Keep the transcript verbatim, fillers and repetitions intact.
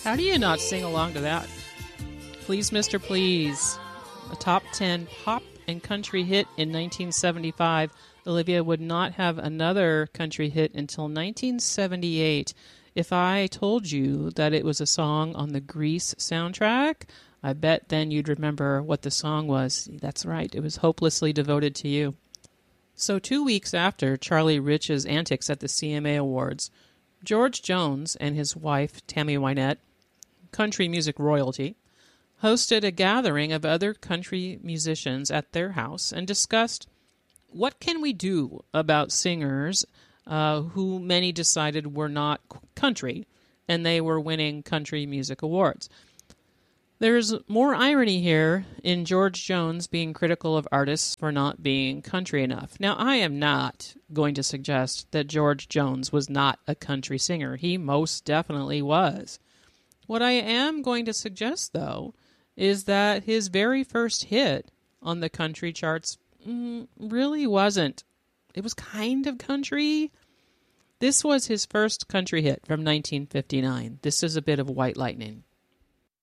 How do you not sing along to that? Please, Mister Please, a top ten pop and country hit in nineteen seventy-five. Olivia would not have another country hit until nineteen seventy-eight. If I told you that it was a song on the Grease soundtrack, I bet then you'd remember what the song was. That's right, it was Hopelessly Devoted to You. So two weeks after Charlie Rich's antics at the C M A Awards, George Jones and his wife, Tammy Wynette, country music royalty, hosted a gathering of other country musicians at their house and discussed what can we do about singers uh, who many decided were not country, and they were winning country music awards. There's more irony here in George Jones being critical of artists for not being country enough. Now, I am not going to suggest that George Jones was not a country singer. He most definitely was. What I am going to suggest, though, is that his very first hit on the country charts mm, really wasn't. It was kind of country. This was his first country hit from nineteen fifty-nine. This is a bit of White Lightning.